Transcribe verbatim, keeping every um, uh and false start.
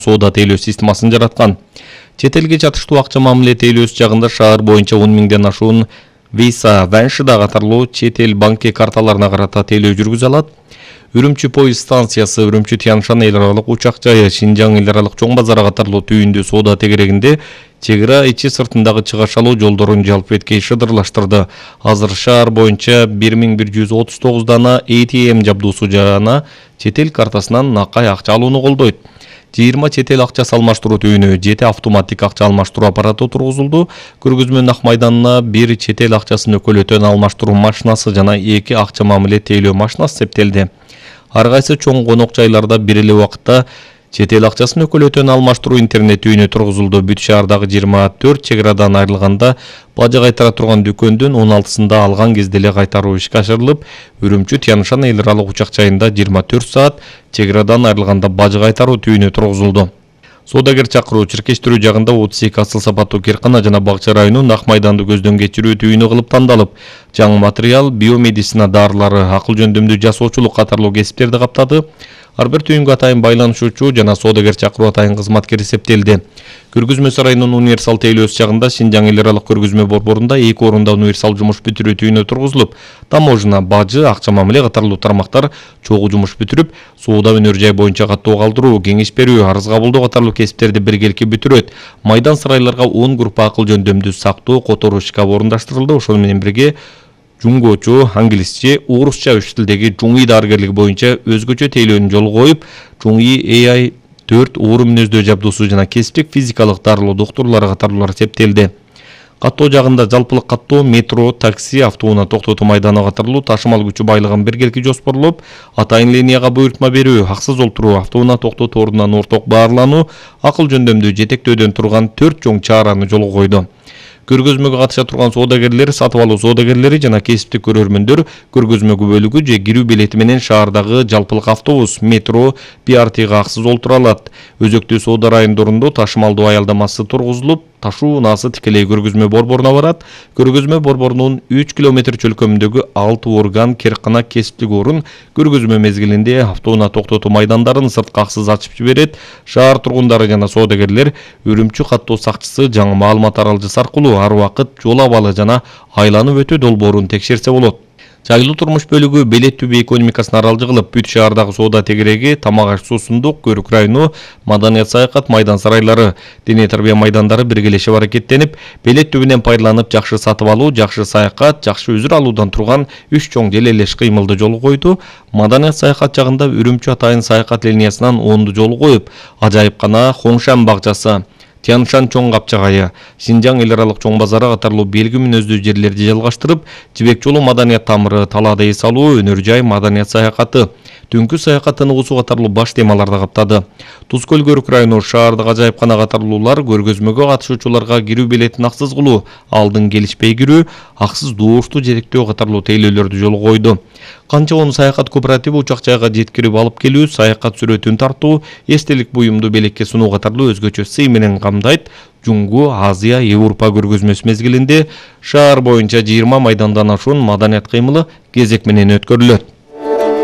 соода тейлөө системасын жараткан. Чет элге жатыштуу акча мамиле тейлөөсү жагында шаар боюнча он миңден ашуун Visa, Ваншида катарлуу чет эл банки карталарына карата тейлөө жүргүзө алат. Үрүмчү поезд станциясы, Үрүмчү Тянь-Шань эл аралык учак жайы, Шинжаң эл аралык чоң базары катарлуу түйүндүү соода тегерегинде чек ара ичи сыртындагы чыгаш алуу жолдорун жалпы эткей шыдырлаштырды. Азыр шаар боюнча бир миң бир жүз отуз тогуз дана A T M жабдуусу жана чет эл картасынан накай акча алууну колдойт. жыйырма чет эл акча алмаштыруу түйүнү, жети автоматтик акча алмаштыруу аппараты тургузулду. Көргөзмө Ак майданына бир чет эл акчасын өкөлөтөн алмаштыруу машинасы жана эки акча мамиле тейлөө машинасы септелди. Ар кайсы чоң конок жайларда бир эле убакытта чет эл акчасын өкөлөтөн алмаштыруу интернет түйүнү тургузулду. Бүт шаардагы жыйырма төрт чек арадан айрылганда бажы кайтара турган дүкөндүн он алтысында алган кезде эле кайтаруу ишке ашырылып, Үрүмчү Тянь-Шань эл аралык учак жайында жыйырма төрт саат чек арадан айрылганда бажы кайтаруу түйүнү тургузулду. Соодагер чакыруу чиркештирүү жагында отуз эки асыл сапаттуу киркана жана бакча районунун Ак майданды көздөн кечирүү түйүнү кылып тандалып, жаңы материал, биомедицина дарылары, акыл жөндөмдүү жасоочулук катарлуу кесиптерди каптады. Ар бир түйүнгө атайын байланышуучу жана соодагер чакыруу атайын кызматкер эсептелди. Көргөзмө сарайынын универсал тейлөөсү жагында Шинжаң эл аралык көргөзмө борборунда эки орунда универсал жумуш бүтүрүү түйүнү тургузулуп, таможня, бажы, акча мамиле катарлуу тармактар чогуу жумуш бүтүрүп, соода өнөр жай боюнча каттоо калтыруу, кеңеш берүү, арыз кабылдоо катарлуу кесиптерди биргеликке бүтүрөт. Майдан сарайларга он группа акыл жөндөмдүү сактоо, которуу шкаф орундаштырылды. Ошол менен бирге жунгочу, англисче, орусча үч тилдеги жуңи дарыгерлиги боюнча өзгөчө тейлөөнү жолго коюп, жуңи A I төрт оору мүнөздөө жабдуусу жана кесиптик физикалык дарылоо доктурлары катарлуулар септелди. Каттоо жагында жалпылык каттоо, метро, такси, автоунаа токтотуу майданы катарлуу ташымал күчү байлыгын биргеликке жоспорлоп, атайын линияга буйртма берүү, аксыз олтуруу, автоунаа токтотуу ордунан орток баарлануу, акыл жөндөмдүү жетектөөдөн турган төрт чоң чараны жолго койду. Көргөзмөгө катыша турган соодагерлер, сатып алуу соодагерлери жана кесиптик көрөрмөндөр көргөзмөгө бөлүгү же кирүү билети менен шаардагы жалпылык автобус, метро, P R T-га аксыз олтура алат. Өзөктүү соода райондорунда ташымалдуу аялдамасы тургузулуп, ташуу унаасы тикелей көргөзмө борборуна барат. Көргөзмө борборунун үч километр чөлкөмүндөгү алты орган киркана кесиптик орун көргөзмө мезгилинде автоунаа токтотуу майдандарын сырткы аксыз ачып жиберет. Шаар тургундары жана соодагерлер Үрүмчү каттоо сакчысы жаңы маалымат аралжысы аркылуу ар убакыт жол абалы жана айланып өтүү долбоорун текшерсе болот. Жайлуу турмуш бөлүгү Белет түбү экономикасын аралжы кылып, бүт шаардагы соода тегереги, тамак аш суусундук, көрүк району, маданият саякат майдан сарайлары, диний тарбия майдандары биргелешип аракеттенип, Белет түбүнөн пайдаланып жакшы сатып алуу, жакшы саякат, жакшы үзүр алуудан турган үч чоң желелеш кыймылды жолго койду. Маданият саякат жагында Үрүмчү атайын саякат линиясынан онду жолго коюп, ажайыпкана, Хоңшан бакчасы, Тянь-Шань чоң капчагайы, Шинжаң эл аралык чоң базары катарлуу белги мүнөздүү жерлерди жалгаштырып, Жибек жолу маданият тамыры, талаада эс алуу, өнөр жай маданият саякаты, түнкү саякаттын угусу катарлуу баш темаларды каптады. Туз көл көрүк району шаардык ажайыпкана катарлуулар көргөзмөгө катышуучуларга кирүү билетин аксыз кылуу, алдын келишпей кирүү, аксыз доошту жетектөө катарлуу тейлөөлөрдү жолго койду. Канча он саякат кооперативи учак жайга жеткирип алып келүү, саякат сүрөтүн тартуу, эстелик буюмду белекке сунуу катарлуу өзгөчө сый менен камдайт. Жуңгу, Азия, Европа көргөзмөсү мезгилинде шаар боюнча жыйырма майдандан ашуун маданият кыймылы кезек менен өткөрүлөт.